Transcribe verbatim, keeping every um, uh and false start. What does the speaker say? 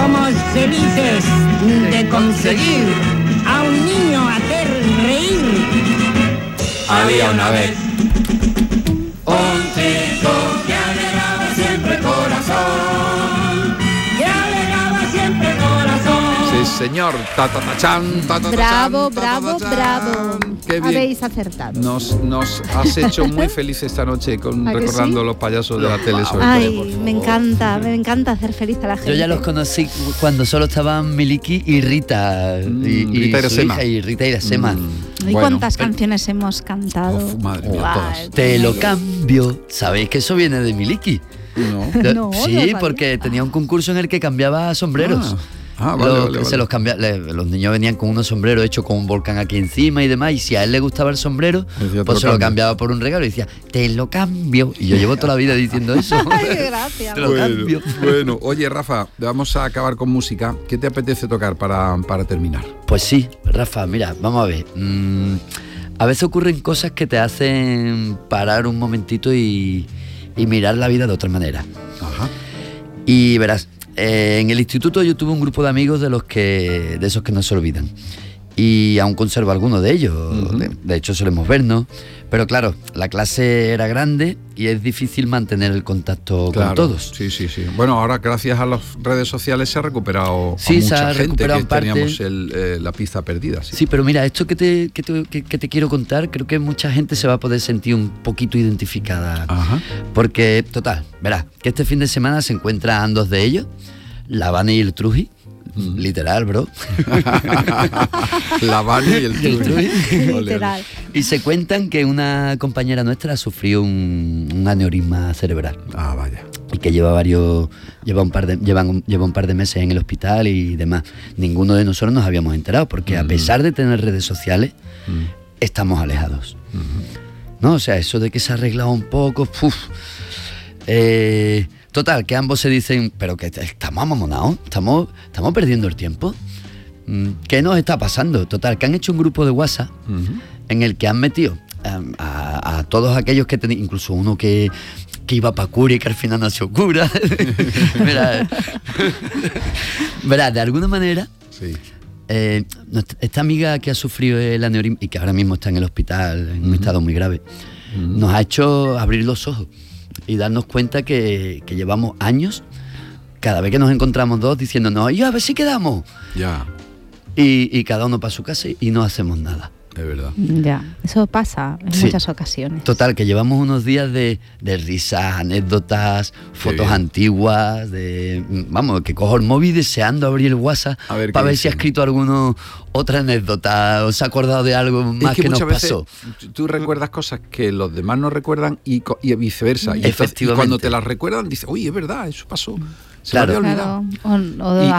somos felices de conseguir a un niño hacer reír. Había una vez un chico que alegraba siempre el corazón, que alegraba siempre el corazón. Sí, señor. Ta, ta, ta, chan, ta, ta, ta, Bravo, chan, ta, bravo, ta, ta, bravo. Qué bien. Habéis acertado. Nos, nos has hecho muy feliz esta noche con, ¿A que recordando sí? los payasos de la tele, sobre Ay, todo, por favor. me encanta, me encanta hacer feliz a la gente. Yo ya los conocí cuando solo estaban Miliki y Rita. Mm, y, y Rita su Irasema. hija, y Rita Irasema. Mm, ¿Y bueno, cuántas pero- canciones hemos cantado? Uf, madre mía, Guau, todas. Te lo cambio. ¿Sabéis que eso viene de Miliki? No. No, no sí, sabía. porque tenía un concurso en el que cambiaba sombreros. Ah, ah, vale, Los- vale, vale. Se los cambia, le- los niños venían con unos sombreros hechos con un volcán aquí encima y demás, y si a él le gustaba el sombrero, Decía, "Te pues lo se lo cambio". cambiaba por un regalo y decía, te lo cambio. Y yo llevo toda la vida diciendo eso. Ay, qué gracia. Te lo Bueno, cambio. bueno, oye Rafa, vamos a acabar con música. ¿Qué te apetece tocar para, para terminar? Pues sí, Rafa, mira, vamos a ver. Mm, a veces ocurren cosas que te hacen parar un momentito y, y mirar la vida de otra manera. Ajá. Y verás, eh, en el instituto yo tuve un grupo de amigos de los que de esos que no se olvidan. Y aún conservo algunos de ellos. Uh-huh. de, de hecho, solemos vernos. Pero claro, la clase era grande y es difícil mantener el contacto Claro, con todos. Sí, sí, sí. Bueno, ahora gracias a las redes sociales se ha recuperado a Sí, se mucha ha gente recuperado que en parte. teníamos el, eh, la pista perdida. Sí. Sí, pero mira, esto que te, que, te, que- que te quiero contar, creo que mucha gente se va a poder sentir un poquito identificada. Ajá. Porque, total, verás, que este fin de semana se encuentran dos de ellos, la Vane y el Truji, literal, bro. La Vani y el Y el Truji. Truji. Ole, ole. Literal. Y se cuentan que una compañera nuestra sufrió un, un aneurisma cerebral Ah, vaya. y que lleva varios lleva un par de llevan un- lleva un par de meses en el hospital y demás. Ninguno de nosotros nos habíamos enterado porque a pesar de tener redes sociales estamos alejados. ¿No? O sea, eso de que se ha arreglado un poco, ¡puf! Eh, total, que ambos se dicen, pero que estamos amomonados, estamos, estamos perdiendo el tiempo. Mm, ¿Qué nos está pasando? Total, que han hecho un grupo de WhatsApp Ujú. en el que han metido um, a, a todos aquellos que tenían, incluso uno que, que iba para cura y que al final nació cura. Mira, verá, de alguna manera, Sí. eh, nuestra- esta amiga que ha sufrido el aneurisma y que ahora mismo está en el hospital en un estado muy grave, nos ha hecho abrir los ojos y darnos cuenta que, que llevamos años, cada vez que nos encontramos dos, diciéndonos, y a ver si quedamos. Ya, Y, y cada uno para su casa y no hacemos nada. de verdad. Ya, eso pasa en Sí. muchas ocasiones. Total, que llevamos unos días de, de risas, anécdotas, fotos bien. antiguas, de vamos, que cojo el móvil deseando abrir el WhatsApp A ver para qué ver si ha dicen. escrito alguno otra anécdota o se ha acordado de algo más Es que, que, nos muchas veces pasó. tú- tú recuerdas cosas que los demás no recuerdan y, co- y viceversa. Y, entonces- y Efectivamente. cuando te las recuerdan, dices, oye, es verdad, eso pasó. Se Claro. me había olvidado. Claro, o, o Y-